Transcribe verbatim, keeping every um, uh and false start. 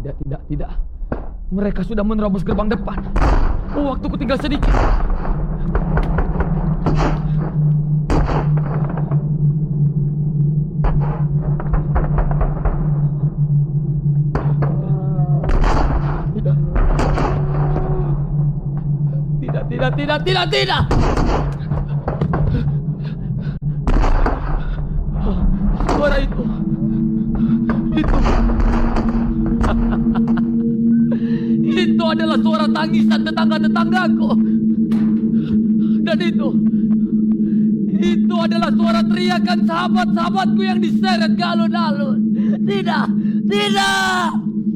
Tidak, tidak, tidak. Mereka sudah menerobos gerbang depan. Oh, waktuku tinggal sedikit. Tidak. Tidak, tidak, tidak, tidak, tidak. Oh, suara itu. Itu. Itu adalah suara tangisan tetangga-tetanggaku. Dan itu, itu adalah suara teriakan sahabat-sahabatku yang diseret ke alun-alun. Tidak, tidak.